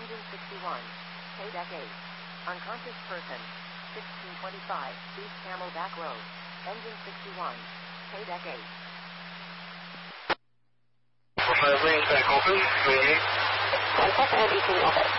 Engine 61. K-Deck 8. Unconscious person. 1625 East Camelback Road. Engine 61. K-Deck 8. Fire range back open. Contact and between office.